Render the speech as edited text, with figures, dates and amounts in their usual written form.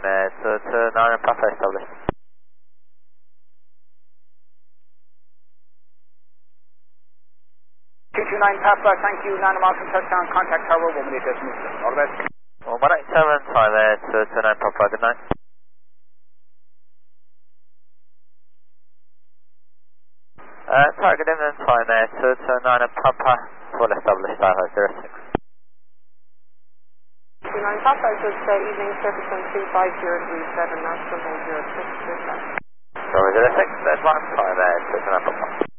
time air to 9 Papa established. 229 Papa, thank you, 9 Mountain touchdown, contact tower, 1 minute decimal. All the best. 187 time air to 9 Papa, good night. Target imminent time air to 9 Papa, full established, 506. 29 Papa, good evening, service on 25037, national 06, good night. 006, advance time air to 9 Papa.